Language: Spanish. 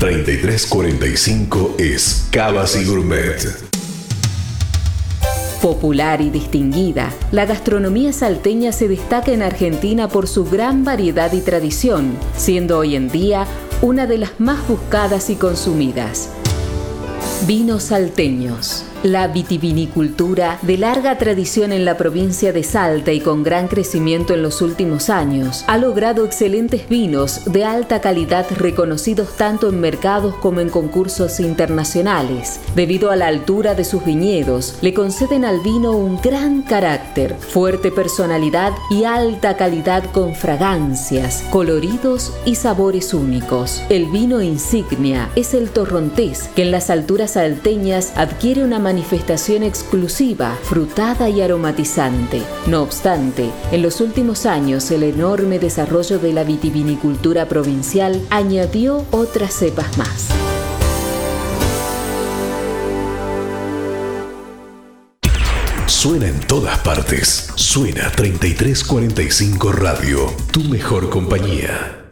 3345 es Cavas y Gourmet. Popular y distinguida, la gastronomía salteña se destaca en Argentina por su gran variedad y tradición, siendo hoy en día una de las más buscadas y consumidas. Vinos salteños. La vitivinicultura, de larga tradición en la provincia de Salta y con gran crecimiento en los últimos años, ha logrado excelentes vinos de alta calidad reconocidos tanto en mercados como en concursos internacionales. Debido a la altura de sus viñedos, le conceden al vino un gran carácter, fuerte personalidad y alta calidad con fragancias, coloridos y sabores únicos. El vino insignia es el torrontés, que en las alturas salteñas adquiere una manifestación exclusiva, frutada y aromatizante. No obstante, en los últimos años el enorme desarrollo de la vitivinicultura provincial añadió otras cepas más. Suena en todas partes. Suena 3345 Radio, tu mejor compañía.